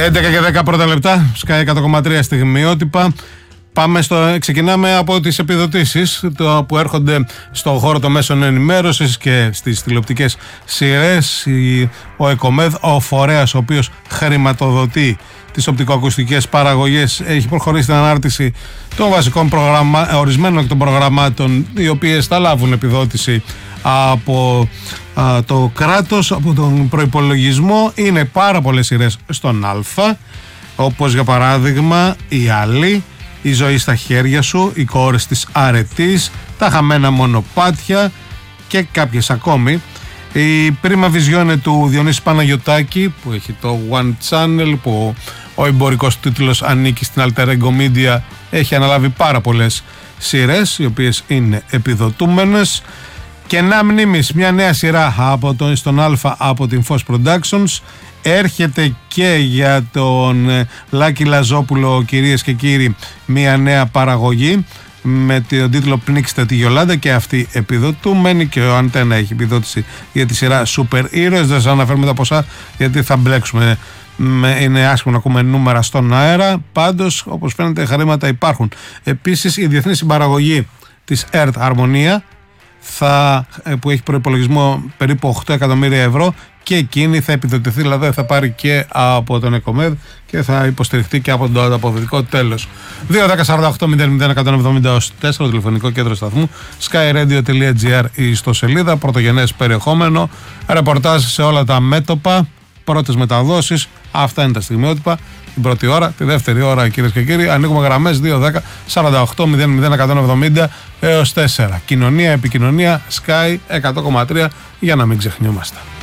11 και 10 πρώτα λεπτά, Sky 100,3 στιγμιότυπα. Ξεκινάμε από τις επιδοτήσεις που έρχονται στον χώρο των μέσων ενημέρωσης και στις τηλεοπτικές σειρές. Ο ΕΚΟΜΕΔ, ο φορέας ο οποίος χρηματοδοτεί τις οπτικοακουστικές παραγωγές, έχει προχωρήσει στην ανάρτηση των βασικών ορισμένων των προγραμμάτων, οι οποίες θα λάβουν επιδότηση από το κράτος, από τον προϋπολογισμό. Είναι πάρα πολλές σειρές στον Α, όπως για παράδειγμα η Άλλη, η Ζωή στα χέρια σου, οι κόρες της αρετής, τα χαμένα μονοπάτια και κάποιες ακόμη. Η πρίμα βιζιόνε του Διονύση Παναγιωτάκη, που έχει το One Channel, που ο εμπορικός τίτλος ανήκει στην Alter Ego Media, έχει αναλάβει πάρα πολλές σειρές οι οποίες είναι επιδοτούμενες. Κενά μνήμης, μια νέα σειρά στον Α από την Fos Productions. Έρχεται και για τον Λάκη Λαζόπουλο, κυρίες και κύριοι, μια νέα παραγωγή με τον τίτλο «Πνίξτε τη Γιολάντα», και αυτή επιδοτούμενη, και ο Αντένα έχει επιδότηση για τη σειρά Super Heroes. Δεν σας αναφέρουμε τα ποσά γιατί θα μπλέξουμε, είναι άσχημο να ακούμε νούμερα στον αέρα. Πάντως, όπως φαίνεται, χρήματα υπάρχουν. Επίσης, η διεθνή συμπαραγωγή της Earth Harmonia, που έχει προϋπολογισμό περίπου 8 εκατομμύρια ευρώ, και εκείνη θα επιδοτηθεί, δηλαδή θα πάρει και από τον ΕΚΟΜΕΔ και θα υποστηριχτεί και από το ανταποδοτικό τέλος. 2-10-48-001-170-4, το τηλεφωνικό κέντρο σταθμού, skyradio.gr η ιστοσελίδα, πρωτογενές περιεχόμενο, ρεπορτάζ σε όλα τα μέτωπα, πρώτες μεταδόσεις. Αυτά είναι τα στιγμιότυπα. Την πρώτη ώρα, τη δεύτερη ώρα, κυρίες και κύριοι, ανοίγουμε γραμμές 2-10-48-001-170 έως 4. Κοινωνία, επικοινωνία, Sky 100,3, για να μην ξεχνιόμαστε.